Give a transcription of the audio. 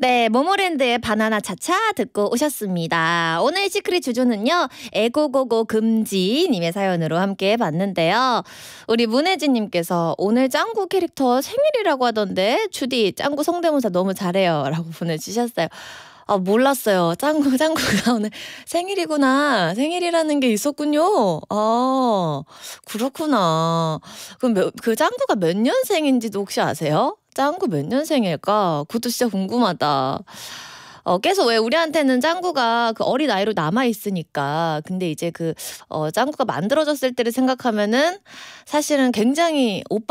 네, 모모랜드의 바나나 차차 듣고 오셨습니다. 오늘 시크릿 주조는요, 애고고고 금지님의 사연으로 함께 봤는데요. 우리 문혜진님께서 오늘 짱구 캐릭터 생일이라고 하던데, 주디, 짱구 성대모사 너무 잘해요. 라고 보내주셨어요. 아, 몰랐어요. 짱구가 오늘 생일이구나. 생일이라는 게 있었군요. 아, 그렇구나. 그럼 그 짱구가 몇 년생인지도 혹시 아세요? 짱구 몇 년생일까? 그것도 진짜 궁금하다. 계속 왜 우리한테는 짱구가 그 어린 아이로 남아있으니까. 근데 이제 짱구가 만들어졌을 때를 생각하면은 사실은 굉장히 오빠